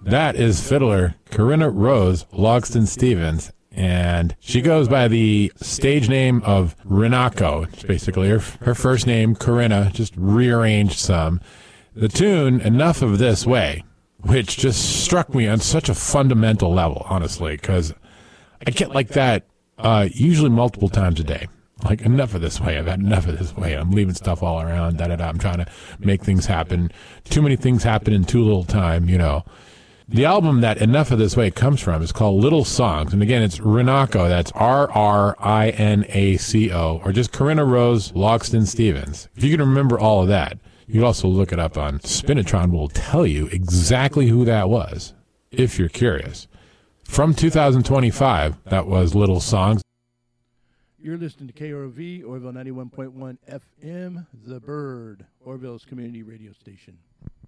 That is fiddler Corinna Rose Logston Stevens, and she goes by the stage name of Rinako. It's basically her first name, Corinna, just rearranged some. The tune, Enough of This Way, which just struck me on such a fundamental level, honestly, because I get like that usually multiple times a day. Like, enough of this way. I've had enough of this way. I'm leaving stuff all around. I'm trying to make things happen. Too many things happen in too little time, you know. The album that Enough of This Way comes from is called Little Songs. And again, it's Rinako. That's R-R-I-N-A-C-O. Or just Corinna Rose Logston Stevens. If you can remember all of that, you can also look it up on Spinitron. Will tell you exactly who that was, if you're curious. From 2025, that was Little Songs. You're listening to KROV, Orville 91.1 FM, The Bird, Orville's community radio station.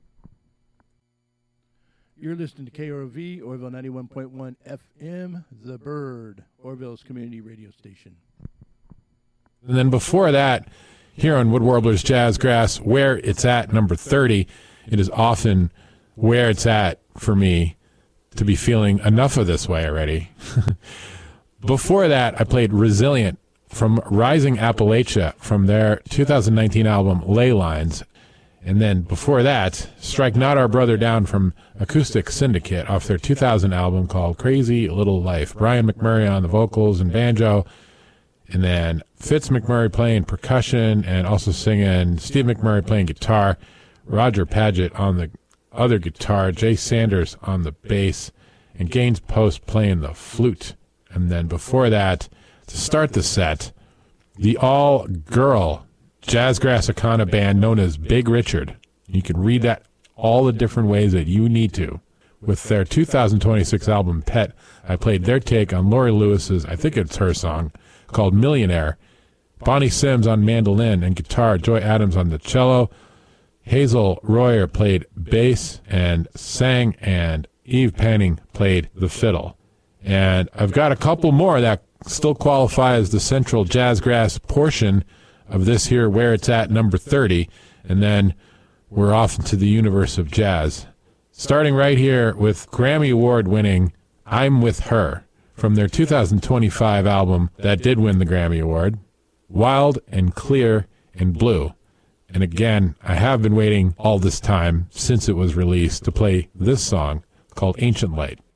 You're listening to KROV, Orville 91.1 FM, The Bird, Orville's community radio station. And then before that, here on Wood Warblers Jazzgrass, Where It's At, number 30, it is often where it's at for me to be feeling enough of this way already. Before that, I played Resilient from Rising Appalachia from their 2019 album Ley Lines. And then before that, Strike Not Our Brother Down from Acoustic Syndicate off their 2000 album called Crazy Little Life. Brian McMurray on the vocals and banjo. And then Fitz McMurray playing percussion and also singing. Steve McMurray playing guitar. Roger Padgett on the other guitar. Jay Sanders on the bass. And Gaines Post playing the flute. And then before that, to start the set, the all-girl Jazzgrass Akana band known as Big Richard. You can read that all the different ways that you need to. With their 2026 album, Pet, I played their take on Lori Lewis's, I think it's her song, called Millionaire. Bonnie Sims on mandolin and guitar, Joy Adams on the cello. Hazel Royer played bass and sang, and Eve Panning played the fiddle. And I've got a couple more that still qualify as the central Jazzgrass portion of this here, Where It's At, number 30. And then we're off into the universe of jazz. Starting right here with Grammy Award-winning I'm With Her from their 2025 album that did win the Grammy Award, Wild and Clear and Blue. And again, I have been waiting all this time since it was released to play this song called Ancient Light.